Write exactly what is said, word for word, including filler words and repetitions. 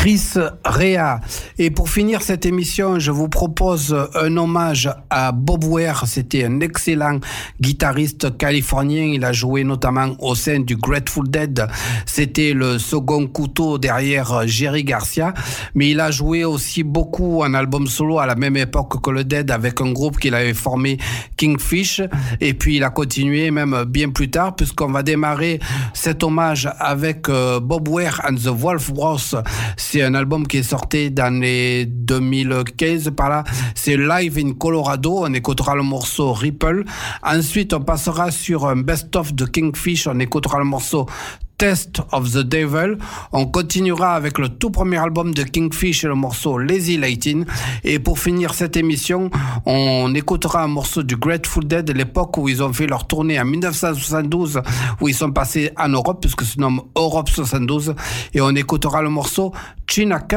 Chris Rea. Et pour finir cette émission, je vous propose un hommage à Bob Weir. C'était un excellent guitariste californien. Il a joué notamment au sein du Grateful Dead. C'était le second couteau derrière Jerry Garcia. Mais il a joué aussi beaucoup en album solo à la même époque que le Dead avec un groupe qu'il avait formé, Kingfish. Et puis il a continué même bien plus tard, puisqu'on va démarrer cet hommage avec euh, Bob Weir and the Wolf Bros. C'est un album qui est sorti dans les deux mille quinze par là. C'est Live in Colorado. On écoutera le morceau Ripple. Ensuite, on passera sur un best-of de Kingfish. On écoutera le morceau Test of the Devil. On continuera avec le tout premier album de Kingfish et le morceau Lazy Lighting. Et pour finir cette émission, on écoutera un morceau du Grateful Dead de l'époque où ils ont fait leur tournée en dix-neuf cent soixante-douze, où ils sont passés en Europe, puisque se nomme Europe soixante-douze. Et on écoutera le morceau Chinaka.